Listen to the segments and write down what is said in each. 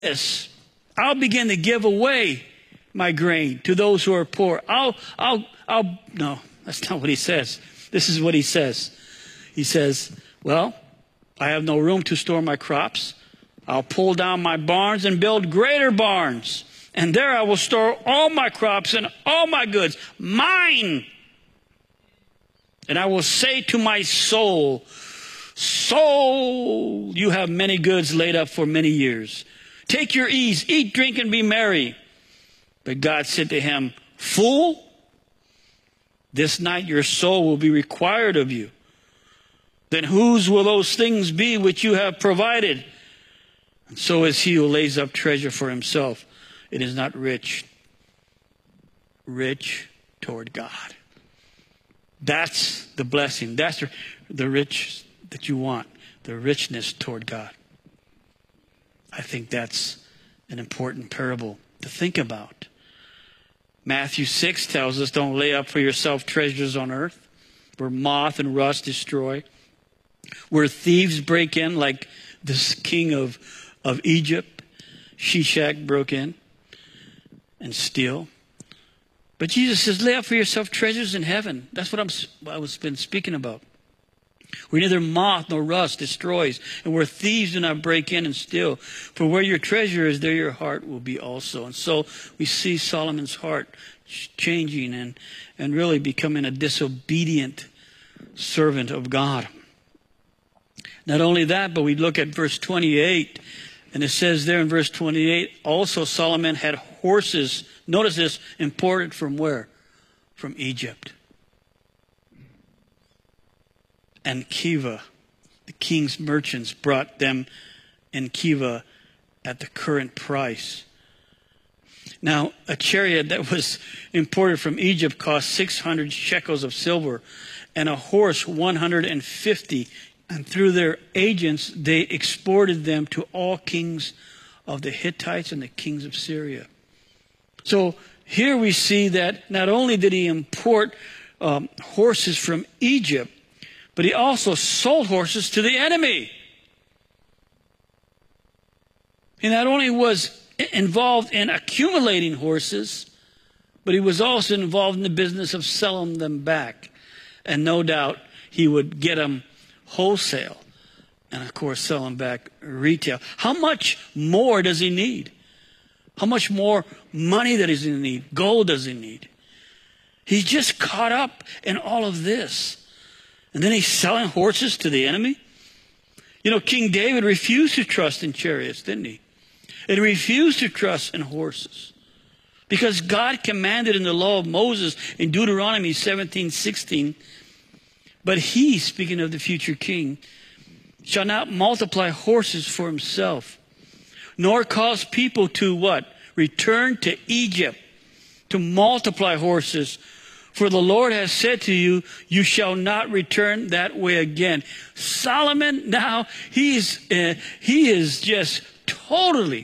this, I'll begin to give away my grain to those who are poor. No, that's not what he says. This is what he says. He says, well, I have no room to store my crops. I'll pull down my barns and build greater barns. And there I will store all my crops and all my goods, mine. And I will say to my soul, soul, you have many goods laid up for many years. Take your ease, eat, drink, and be merry. But God said to him, fool, this night your soul will be required of you. Then whose will those things be which you have provided? And so is he who lays up treasure for himself. It is not rich toward God. That's the blessing. That's the rich that you want, the richness toward God. I think that's an important parable to think about. Matthew 6 tells us, don't lay up for yourself treasures on earth, where moth and rust destroy, where thieves break in, like this king of Egypt, Shishak, broke in and steal. But Jesus says, lay up for yourself treasures in heaven. That's what I was been speaking about. Where neither moth nor rust destroys, and where thieves do not break in and steal. For where your treasure is, there your heart will be also. And so we see Solomon's heart changing and really becoming a disobedient servant of God. Not only that, but we look at verse 28, and it says there in verse 28, also Solomon had horses, notice this, imported from where? From Egypt. And Kiva, the king's merchants, brought them in Kiva at the current price. Now, a chariot that was imported from Egypt cost 600 shekels of silver, and a horse 150. And through their agents, they exported them to all kings of the Hittites and the kings of Syria. So here we see that not only did he import horses from Egypt, but he also sold horses to the enemy. He not only was involved in accumulating horses, but he was also involved in the business of selling them back. And no doubt he would get them wholesale and, of course, sell them back retail. How much more does he need? How much more money does he need? Gold does he need? He's just caught up in all of this. And then he's selling horses to the enemy. You know, King David refused to trust in chariots, didn't he? And he refused to trust in horses. Because God commanded in the law of Moses in Deuteronomy 17:16, but he, speaking of the future king, shall not multiply horses for himself, nor cause people to what? Return to Egypt to multiply horses. For the Lord has said to you, you shall not return that way again. Solomon now, he is just totally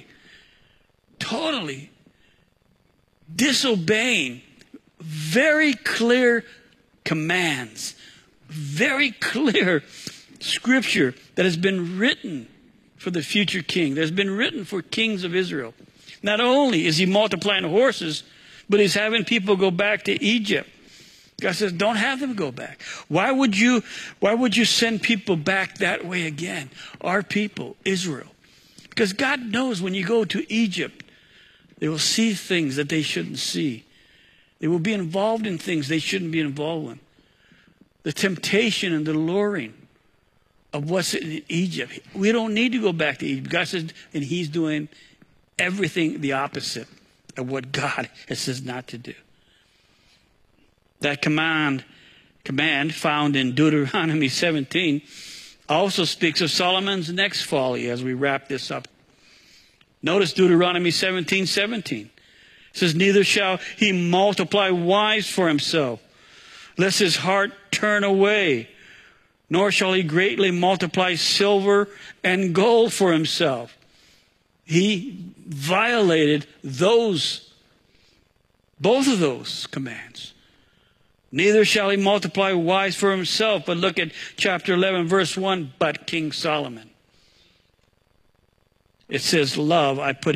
disobeying very clear commands, very clear scripture that has been written for the future king, that has been written for kings of Israel. Not only is he multiplying horses, but he's having people go back to Egypt. God says, don't have them go back. Why would you send people back that way again? Our people, Israel. Because God knows when you go to Egypt, they will see things that they shouldn't see. They will be involved in things they shouldn't be involved in. The temptation and the luring of what's in Egypt. We don't need to go back to Egypt. God says, and he's doing everything the opposite of what God has says not to do. That command found in Deuteronomy 17 also speaks of Solomon's next folly as we wrap this up. Notice Deuteronomy 17:17. It says, neither shall he multiply wives for himself, lest his heart turn away, nor shall he greatly multiply silver and gold for himself. He violated both of those commands. Neither shall he multiply wives for himself. But look at chapter 11, verse 1. But King Solomon. It says, love, I put